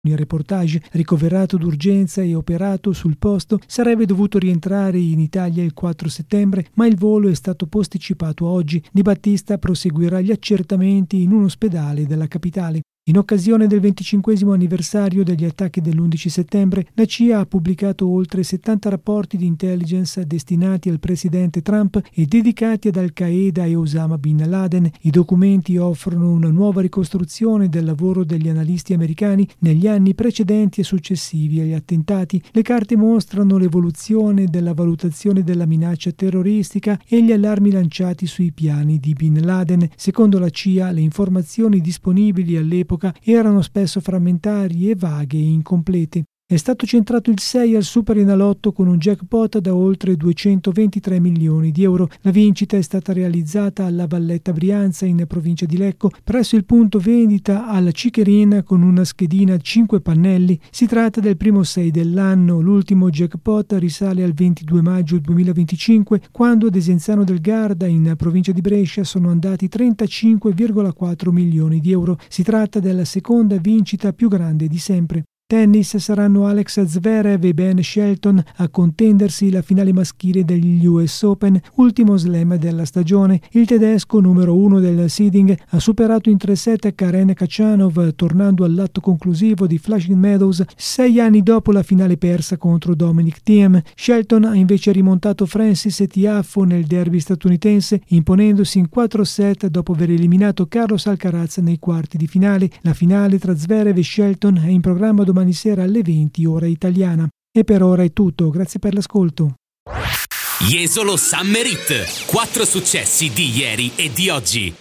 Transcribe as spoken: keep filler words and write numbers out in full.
Il reportage, ricoverato d'urgenza e operato sul posto, sarebbe dovuto rientrare in Italia il quattro settembre, ma il volo è stato posticipato a oggi. Di Battista proseguirà gli accertamenti in un ospedale della capitale. In occasione del venticinquesimo anniversario degli attacchi dell'undici settembre, la C I A ha pubblicato oltre settanta rapporti di intelligence destinati al presidente Trump e dedicati ad Al-Qaeda e Osama Bin Laden. I documenti offrono una nuova ricostruzione del lavoro degli analisti americani negli anni precedenti e successivi agli attentati. Le carte mostrano l'evoluzione della valutazione della minaccia terroristica e gli allarmi lanciati sui piani di Bin Laden. Secondo la C I A, le informazioni disponibili all'epoca erano spesso frammentarie e vaghe e incomplete. È stato centrato il sei al Superenalotto con un jackpot da oltre duecentoventitré milioni di euro. La vincita è stata realizzata alla Valletta Brianza, in provincia di Lecco, presso il punto vendita alla Cicherin con una schedina a cinque pannelli. Si tratta del primo sei dell'anno. L'ultimo jackpot risale al ventidue maggio duemilaventicinque, quando ad Desenzano del Garda, in provincia di Brescia, sono andati trentacinque virgola quattro milioni di euro. Si tratta della seconda vincita più grande di sempre. Tennis, saranno Alex Zverev e Ben Shelton a contendersi la finale maschile degli U S Open, ultimo slam della stagione. Il tedesco, numero uno del seeding, ha superato in tre set Karen Khachanov, tornando all'atto conclusivo di Flushing Meadows sei anni dopo la finale persa contro Dominic Thiem. Shelton ha invece rimontato Francis Tiafoe nel derby statunitense, imponendosi in quattro set dopo aver eliminato Carlos Alcaraz nei quarti di finale. La finale tra Zverev e Shelton è in programma domani sera alle venti ora italiana. E per ora è tutto, grazie per l'ascolto. Jesolo Summer Hit, quattro successi di ieri e di oggi.